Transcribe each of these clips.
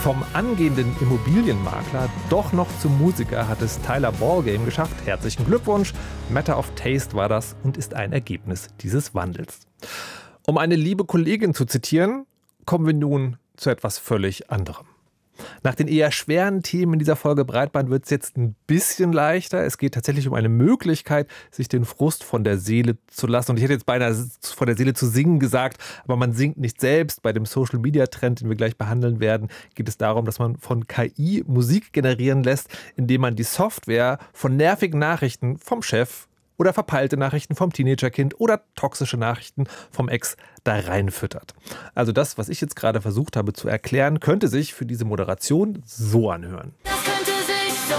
Vom angehenden Immobilienmakler doch noch zum Musiker hat es Tyler Ballgame geschafft. Herzlichen Glückwunsch. Matter of Taste war das und ist ein Ergebnis dieses Wandels. Um eine liebe Kollegin zu zitieren, kommen wir nun zu etwas völlig anderem. Nach den eher schweren Themen in dieser Folge Breitband wird es jetzt ein bisschen leichter. Es geht tatsächlich um eine Möglichkeit, sich den Frust von der Seele zu lassen. Und ich hätte jetzt beinahe von der Seele zu singen gesagt, aber man singt nicht selbst. Bei dem Social-Media-Trend, den wir gleich behandeln werden, geht es darum, dass man von KI Musik generieren lässt, indem man die Software von nervigen Nachrichten vom Chef oder verpeilte Nachrichten vom Teenagerkind oder toxische Nachrichten vom Ex da reinfüttert. Also das, was ich jetzt gerade versucht habe zu erklären, könnte sich für diese Moderation so anhören. Das könnte sich so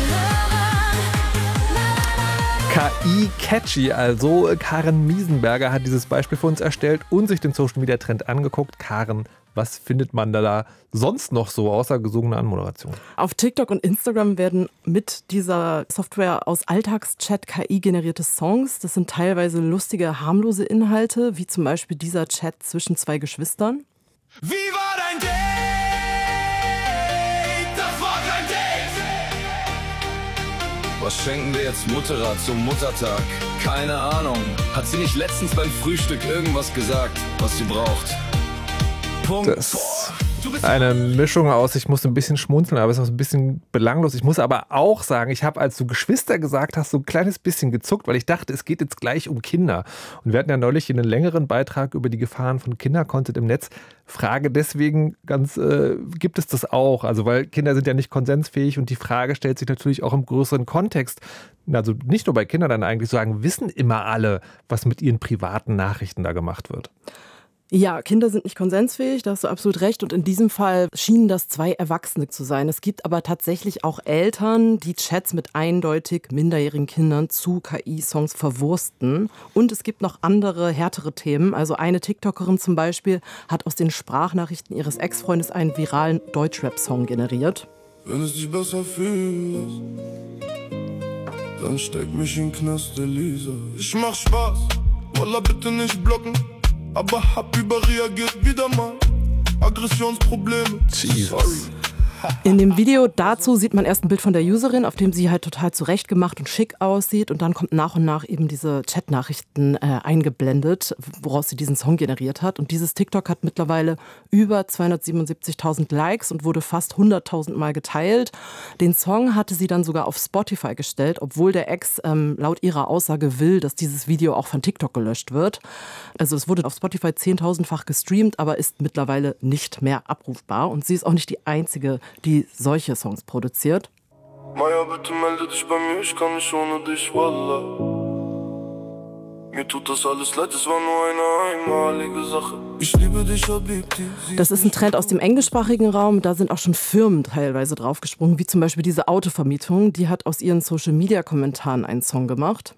anhören. KI catchy, also Karen Miesenberger hat dieses Beispiel für uns erstellt und sich den Social-Media-Trend angeguckt. Karen, was findet man da sonst noch so außer gesungener Anmoderation? Auf TikTok und Instagram werden mit dieser Software aus Alltagschat KI generierte Songs. Das sind teilweise lustige, harmlose Inhalte, wie zum Beispiel dieser Chat zwischen zwei Geschwistern. Wie war dein Date? Das war kein Date. Was schenken wir jetzt Mutterrad zum Muttertag? Keine Ahnung. Hat sie nicht letztens beim Frühstück irgendwas gesagt, was sie braucht? Das ist eine Mischung aus, ich muss ein bisschen schmunzeln, aber es ist auch ein bisschen belanglos. Ich muss aber auch sagen, ich habe, als du Geschwister gesagt hast, so ein kleines bisschen gezuckt, weil ich dachte, es geht jetzt gleich um Kinder. Und wir hatten ja neulich einen längeren Beitrag über die Gefahren von Kindercontent im Netz. Frage deswegen gibt es das auch? Also, weil Kinder sind ja nicht konsensfähig und die Frage stellt sich natürlich auch im größeren Kontext. Also nicht nur bei Kindern dann eigentlich sagen, wissen immer alle, was mit ihren privaten Nachrichten da gemacht wird? Ja, Kinder sind nicht konsensfähig, da hast du absolut recht. Und in diesem Fall schienen das zwei Erwachsene zu sein. Es gibt aber tatsächlich auch Eltern, die Chats mit eindeutig minderjährigen Kindern zu KI-Songs verwursten. Und es gibt noch andere, härtere Themen. Also eine TikTokerin zum Beispiel hat aus den Sprachnachrichten ihres Ex-Freundes einen viralen Deutschrap-Song generiert. Wenn es dich besser fühlst, dann steck mich in den Knast, Elisa. Ich mach Spaß, Wallah, bitte nicht blocken. Aber hab überreagiert wieder mal. Aggressionsprobleme. Sorry. In dem Video dazu sieht man erst ein Bild von der Userin, auf dem sie halt total zurechtgemacht und schick aussieht. Und dann kommt nach und nach eben diese Chatnachrichten eingeblendet, woraus sie diesen Song generiert hat. Und dieses TikTok hat mittlerweile über 277.000 Likes und wurde fast 100.000 Mal geteilt. Den Song hatte sie dann sogar auf Spotify gestellt, obwohl der Ex laut ihrer Aussage will, dass dieses Video auch von TikTok gelöscht wird. Also es wurde auf Spotify 10.000-fach gestreamt, aber ist mittlerweile nicht mehr abrufbar. Und sie ist auch nicht die einzige, die solche Songs produziert. Maya, bitte melde dich bei mir, ich kann nicht ohne dich, Wallah. Mir tut das alles leid, es war nur eine einmalige Sache. Ich liebe dich, Habibti. Das ist ein Trend aus dem englischsprachigen Raum. Da sind auch schon Firmen teilweise draufgesprungen, wie zum Beispiel diese Autovermietung. Die hat aus ihren Social-Media-Kommentaren einen Song gemacht.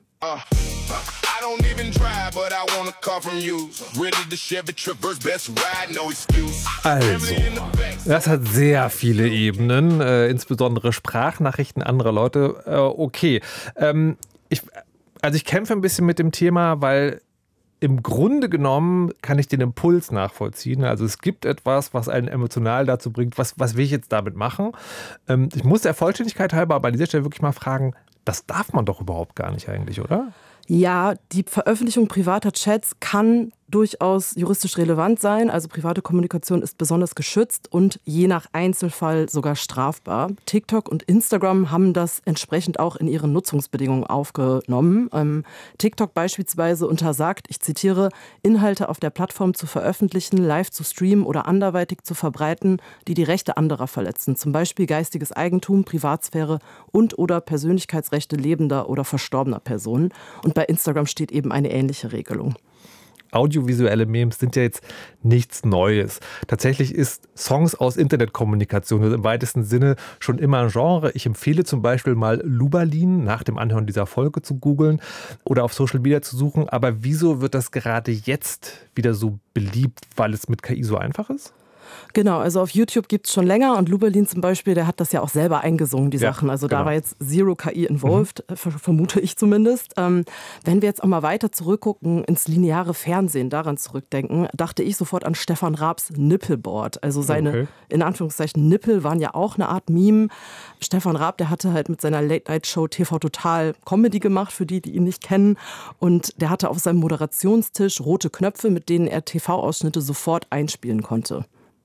Also, das hat sehr viele Ebenen, insbesondere Sprachnachrichten anderer Leute. Okay, ich kämpfe ein bisschen mit dem Thema, weil im Grunde genommen kann ich den Impuls nachvollziehen. Also es gibt etwas, was einen emotional dazu bringt, was will ich jetzt damit machen? Ich muss der Vollständigkeit halber aber an dieser Stelle wirklich mal fragen, das darf man doch überhaupt gar nicht eigentlich, oder? Ja, die Veröffentlichung privater Chats kann durchaus juristisch relevant sein. Also private Kommunikation ist besonders geschützt und je nach Einzelfall sogar strafbar. TikTok und Instagram haben das entsprechend auch in ihren Nutzungsbedingungen aufgenommen. TikTok beispielsweise untersagt, ich zitiere, Inhalte auf der Plattform zu veröffentlichen, live zu streamen oder anderweitig zu verbreiten, die die Rechte anderer verletzen. Zum Beispiel geistiges Eigentum, Privatsphäre und oder Persönlichkeitsrechte lebender oder verstorbener Personen. Und bei Instagram steht eben eine ähnliche Regelung. Audiovisuelle Memes sind ja jetzt nichts Neues. Tatsächlich ist Songs aus Internetkommunikation im weitesten Sinne schon immer ein Genre. Ich empfehle zum Beispiel mal Lubalin nach dem Anhören dieser Folge zu googeln oder auf Social Media zu suchen. Aber wieso wird das gerade jetzt wieder so beliebt, weil es mit KI so einfach ist? Genau, also auf YouTube gibt es schon länger und Luberlin zum Beispiel, der hat das ja auch selber eingesungen, die Sachen. Also da war jetzt Zero KI involved, vermute ich zumindest. Wenn wir jetzt auch mal weiter zurückgucken ins lineare Fernsehen, daran zurückdenken, dachte ich sofort an Stefan Raabs Nippelboard. Also seine, in Anführungszeichen, Nippel waren ja auch eine Art Meme. Stefan Raab, der hatte halt mit seiner Late-Night-Show TV Total Comedy gemacht, für die ihn nicht kennen. Und der hatte auf seinem Moderationstisch rote Knöpfe, mit denen er TV-Ausschnitte sofort einspielen konnte.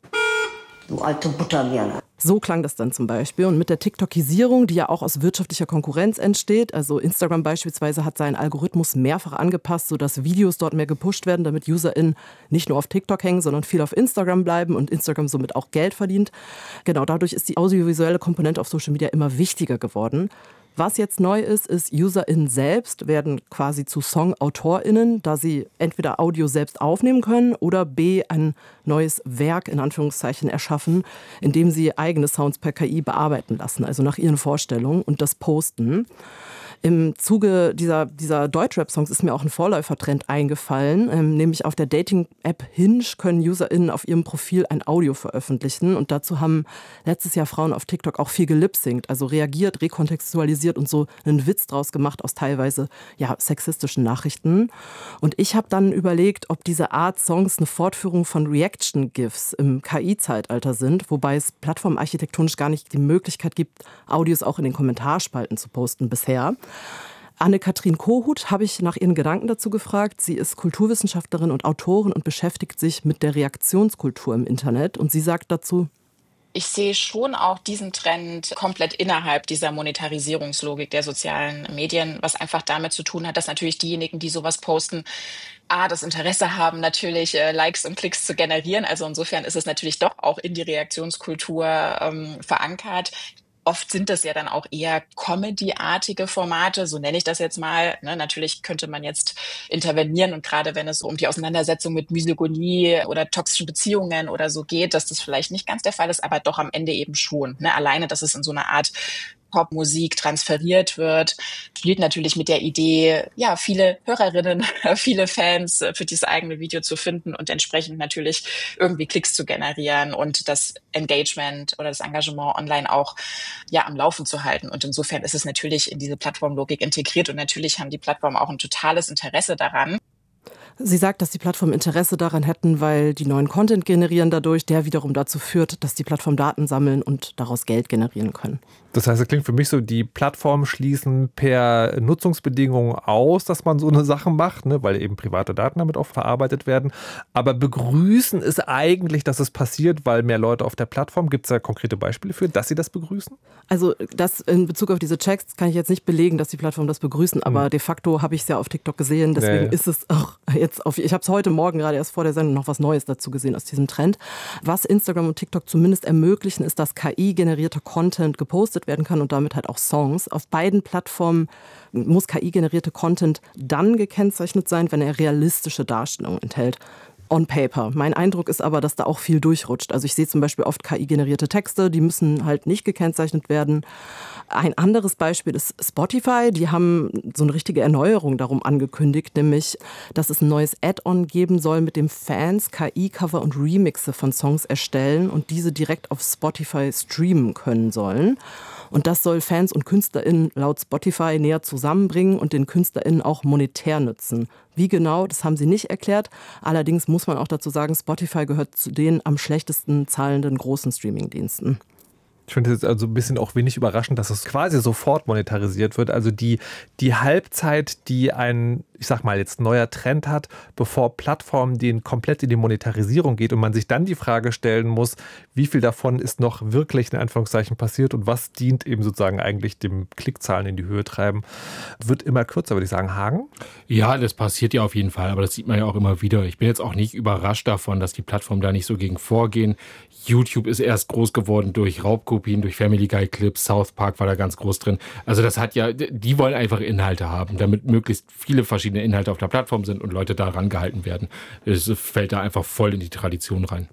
Du alte Butterwirne. So klang das dann zum Beispiel. Und mit der TikTokisierung, die ja auch aus wirtschaftlicher Konkurrenz entsteht, also Instagram beispielsweise hat seinen Algorithmus mehrfach angepasst, sodass Videos dort mehr gepusht werden, damit UserInnen nicht nur auf TikTok hängen, sondern viel auf Instagram bleiben und Instagram somit auch Geld verdient. Genau, dadurch ist die audiovisuelle Komponente auf Social Media immer wichtiger geworden. Was jetzt neu ist, UserInnen selbst werden quasi zu SongautorInnen, da sie entweder Audio selbst aufnehmen können oder B, ein neues Werk in Anführungszeichen erschaffen, in dem sie eigene Sounds per KI bearbeiten lassen, also nach ihren Vorstellungen und das posten. Im Zuge dieser Deutschrap-Songs ist mir auch ein Vorläufertrend eingefallen, nämlich auf der Dating-App Hinge können UserInnen auf ihrem Profil ein Audio veröffentlichen und dazu haben letztes Jahr Frauen auf TikTok auch viel gelipsingt, also reagiert, rekontextualisiert und so einen Witz draus gemacht aus teilweise sexistischen Nachrichten. Und ich habe dann überlegt, ob diese Art Songs eine Fortführung von Reaction-GIFs im KI-Zeitalter sind, wobei es plattformarchitektonisch gar nicht die Möglichkeit gibt, Audios auch in den Kommentarspalten zu posten bisher. Anne-Kathrin Kohut habe ich nach ihren Gedanken dazu gefragt. Sie ist Kulturwissenschaftlerin und Autorin und beschäftigt sich mit der Reaktionskultur im Internet. Und sie sagt dazu: Ich sehe schon auch diesen Trend komplett innerhalb dieser Monetarisierungslogik der sozialen Medien, was einfach damit zu tun hat, dass natürlich diejenigen, die sowas posten, das Interesse haben, natürlich Likes und Klicks zu generieren. Also insofern ist es natürlich doch auch in die Reaktionskultur verankert. Oft sind das ja dann auch eher Comedy-artige Formate, so nenne ich das jetzt mal. Ne, natürlich könnte man jetzt intervenieren und gerade wenn es um die Auseinandersetzung mit Misogynie oder toxischen Beziehungen oder so geht, dass das vielleicht nicht ganz der Fall ist, aber doch am Ende eben schon. Ne, alleine, dass es in so einer Art Popmusik transferiert wird, spielt natürlich mit der Idee, viele Hörerinnen, viele Fans für dieses eigene Video zu finden und entsprechend natürlich irgendwie Klicks zu generieren und das Engagement oder das Engagement online auch am Laufen zu halten. Und insofern ist es natürlich in diese Plattformlogik integriert und natürlich haben die Plattformen auch ein totales Interesse daran. Sie sagt, dass die Plattformen Interesse daran hätten, weil die neuen Content generieren dadurch, der wiederum dazu führt, dass die Plattformen Daten sammeln und daraus Geld generieren können. Das heißt, es klingt für mich so, die Plattformen schließen per Nutzungsbedingungen aus, dass man so eine Sache macht, ne, weil eben private Daten damit auch verarbeitet werden. Aber begrüßen es eigentlich, dass es passiert, weil mehr Leute auf der Plattform, gibt es da konkrete Beispiele für, dass sie das begrüßen? Also das in Bezug auf diese Checks kann ich jetzt nicht belegen, dass die Plattformen das begrüßen, aber de facto habe ich es ja auf TikTok gesehen, deswegen ist es auch jetzt ich habe es heute Morgen gerade erst vor der Sendung noch was Neues dazu gesehen aus diesem Trend. Was Instagram und TikTok zumindest ermöglichen, ist, dass KI-generierter Content gepostet werden kann und damit halt auch Songs. Auf beiden Plattformen muss KI-generierte Content dann gekennzeichnet sein, wenn er realistische Darstellungen enthält. On paper. Mein Eindruck ist aber, dass da auch viel durchrutscht. Also ich sehe zum Beispiel oft KI-generierte Texte, die müssen halt nicht gekennzeichnet werden. Ein anderes Beispiel ist Spotify. Die haben so eine richtige Erneuerung darum angekündigt, nämlich, dass es ein neues Add-on geben soll, mit dem Fans KI-Cover und Remixe von Songs erstellen und diese direkt auf Spotify streamen können sollen. Und das soll Fans und KünstlerInnen laut Spotify näher zusammenbringen und den KünstlerInnen auch monetär nützen. Wie genau, das haben sie nicht erklärt. Allerdings muss man auch dazu sagen, Spotify gehört zu den am schlechtesten zahlenden großen Streamingdiensten. Ich finde es also ein bisschen auch wenig überraschend, dass es quasi sofort monetarisiert wird. Also die Halbzeit, die ein, ich sag mal jetzt neuer Trend hat, bevor Plattformen den komplett in die Monetarisierung geht und man sich dann die Frage stellen muss, wie viel davon ist noch wirklich in Anführungszeichen passiert und was dient eben sozusagen eigentlich dem Klickzahlen in die Höhe treiben, wird immer kürzer, würde ich sagen. Hagen? Ja, das passiert ja auf jeden Fall, aber das sieht man ja auch immer wieder. Ich bin jetzt auch nicht überrascht davon, dass die Plattformen da nicht so gegen vorgehen. YouTube ist erst groß geworden durch Raubkopien, durch Family Guy Clips, South Park war da ganz groß drin. Also das hat ja, die wollen einfach Inhalte haben, damit möglichst viele verschiedene Inhalte auf der Plattform sind und Leute da rangehalten werden. Es fällt da einfach voll in die Tradition rein.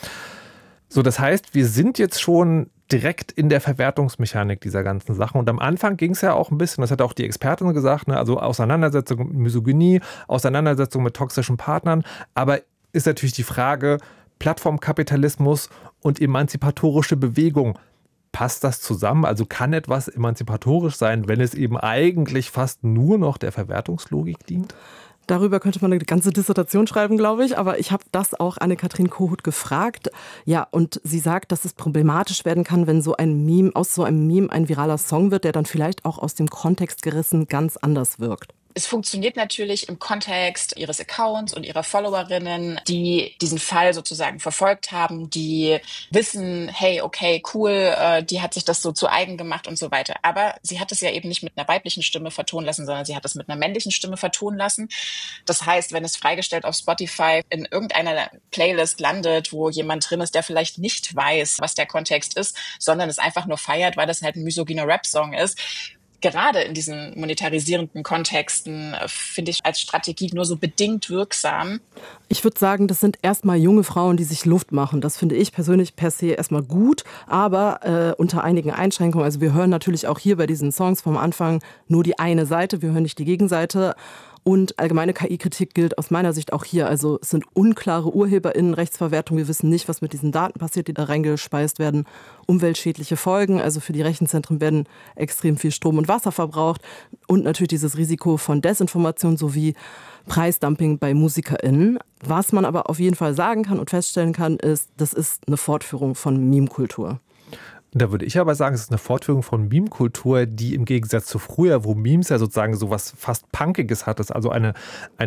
So, das heißt, wir sind jetzt schon direkt in der Verwertungsmechanik dieser ganzen Sachen. Und am Anfang ging es ja auch ein bisschen, das hat auch die Expertin gesagt, ne, also Auseinandersetzung mit Misogynie, Auseinandersetzung mit toxischen Partnern. Aber ist natürlich die Frage, Plattformkapitalismus und emanzipatorische Bewegung. Passt das zusammen? Also kann etwas emanzipatorisch sein, wenn es eben eigentlich fast nur noch der Verwertungslogik dient? Darüber könnte man eine ganze Dissertation schreiben, glaube ich. Aber ich habe das auch Anne-Kathrin Kohut gefragt. Ja, und sie sagt, dass es problematisch werden kann, wenn aus so einem Meme ein viraler Song wird, der dann vielleicht auch aus dem Kontext gerissen ganz anders wirkt. Es funktioniert natürlich im Kontext ihres Accounts und ihrer Followerinnen, die diesen Fall sozusagen verfolgt haben, die wissen, hey, okay, cool, die hat sich das so zu eigen gemacht und so weiter. Aber sie hat es ja eben nicht mit einer weiblichen Stimme vertonen lassen, sondern sie hat es mit einer männlichen Stimme vertonen lassen. Das heißt, wenn es freigestellt auf Spotify in irgendeiner Playlist landet, wo jemand drin ist, der vielleicht nicht weiß, was der Kontext ist, sondern es einfach nur feiert, weil das halt ein misogyner Rap-Song ist, gerade in diesen monetarisierenden Kontexten finde ich als Strategie nur so bedingt wirksam. Ich würde sagen, das sind erstmal junge Frauen, die sich Luft machen. Das finde ich persönlich per se erstmal gut, aber unter einigen Einschränkungen. Also wir hören natürlich auch hier bei diesen Songs vom Anfang nur die eine Seite, wir hören nicht die Gegenseite. Und allgemeine KI-Kritik gilt aus meiner Sicht auch hier. Also es sind unklare UrheberInnen-Rechtsverwertung. Wir wissen nicht, was mit diesen Daten passiert, die da reingespeist werden. Umweltschädliche Folgen. Also für die Rechenzentren werden extrem viel Strom und Wasser verbraucht. Und natürlich dieses Risiko von Desinformation sowie Preisdumping bei MusikerInnen. Was man aber auf jeden Fall sagen kann und feststellen kann, ist, das ist eine Fortführung von Meme-Kultur. Da würde ich aber sagen, es ist eine Fortführung von Meme-Kultur, die im Gegensatz zu früher, wo Memes ja sozusagen so was fast Punkiges hat, ist also ein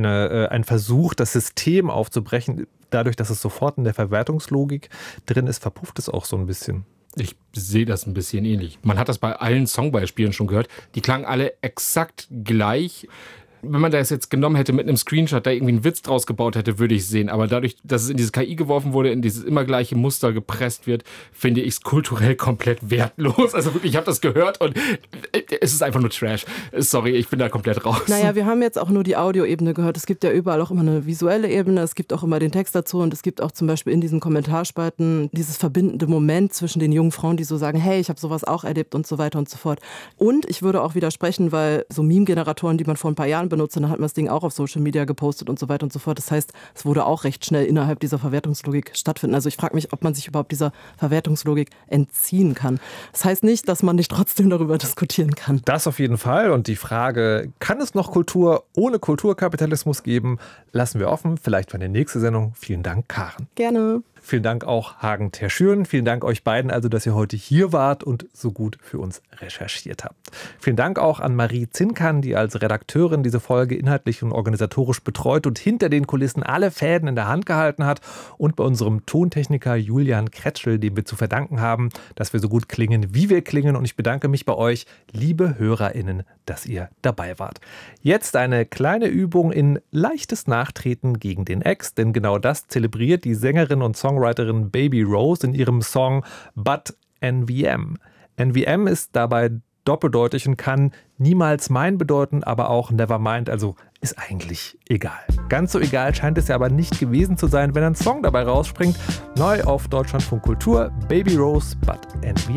Versuch, das System aufzubrechen. Dadurch, dass es sofort in der Verwertungslogik drin ist, verpufft es auch so ein bisschen. Ich sehe das ein bisschen ähnlich. Man hat das bei allen Songbeispielen schon gehört. Die klangen alle exakt gleich. Wenn man das jetzt genommen hätte mit einem Screenshot, da irgendwie einen Witz draus gebaut hätte, würde ich sehen. Aber dadurch, dass es in diese KI geworfen wurde, in dieses immer gleiche Muster gepresst wird, finde ich es kulturell komplett wertlos. Also wirklich, ich habe das gehört und es ist einfach nur Trash. Sorry, ich bin da komplett raus. Naja, wir haben jetzt auch nur die Audioebene gehört. Es gibt ja überall auch immer eine visuelle Ebene. Es gibt auch immer den Text dazu und es gibt auch zum Beispiel in diesen Kommentarspalten dieses verbindende Moment zwischen den jungen Frauen, die so sagen, hey, ich habe sowas auch erlebt und so weiter und so fort. Und ich würde auch widersprechen, weil so Meme-Generatoren, die man vor ein paar Jahren benutzt, dann hat man das Ding auch auf Social Media gepostet und so weiter und so fort. Das heißt, es wurde auch recht schnell innerhalb dieser Verwertungslogik stattfinden. Also ich frage mich, ob man sich überhaupt dieser Verwertungslogik entziehen kann. Das heißt nicht, dass man nicht trotzdem darüber diskutieren kann. Das auf jeden Fall. Und die Frage, kann es noch Kultur ohne Kulturkapitalismus geben, lassen wir offen. Vielleicht für eine nächste Sendung. Vielen Dank, Karen. Gerne. Vielen Dank auch Hagen Terschüren. Vielen Dank euch beiden, also dass ihr heute hier wart und so gut für uns recherchiert habt. Vielen Dank auch an Marie Zinkan, die als Redakteurin diese Folge inhaltlich und organisatorisch betreut und hinter den Kulissen alle Fäden in der Hand gehalten hat. Und bei unserem Tontechniker Julian Kretschel, dem wir zu verdanken haben, dass wir so gut klingen, wie wir klingen. Und ich bedanke mich bei euch, liebe HörerInnen, dass ihr dabei wart. Jetzt eine kleine Übung in leichtes Nachtreten gegen den Ex, denn genau das zelebriert die Sängerin und Songwriterin Baby Rose in ihrem Song But NVM. NVM ist dabei doppeldeutig und kann niemals mein bedeuten, aber auch Nevermind, also ist eigentlich egal. Ganz so egal scheint es ja aber nicht gewesen zu sein, wenn ein Song dabei rausspringt. Neu auf Deutschlandfunk Kultur, Baby Rose, But NVM.